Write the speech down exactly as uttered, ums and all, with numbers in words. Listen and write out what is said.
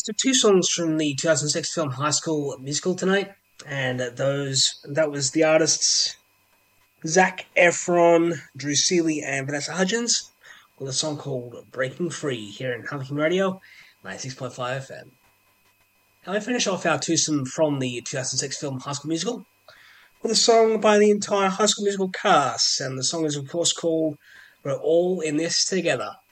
to two songs from the two thousand six film High School Musical tonight, and those that was the artists Zac Efron, Drew Seeley, and Vanessa Hudgens with a song called "Breaking Free" here in Huntington Radio, ninety-six point five F M. Now we finish off our twosome from the two thousand six film High School Musical with a song by the entire High School Musical cast, and the song is of course called "We're All in This Together."